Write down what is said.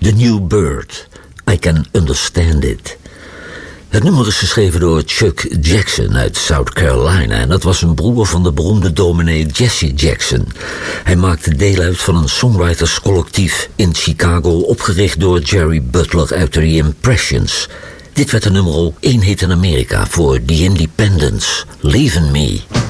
The New Bird, I Can Understand It. Het nummer is geschreven door Chuck Jackson uit South Carolina en dat was een broer van de beroemde dominee Jesse Jackson. Hij maakte deel uit van een songwriterscollectief in Chicago opgericht door Jerry Butler uit The Impressions. Dit werd de nummer 1 hit in Amerika voor The Independents, Leaving Me.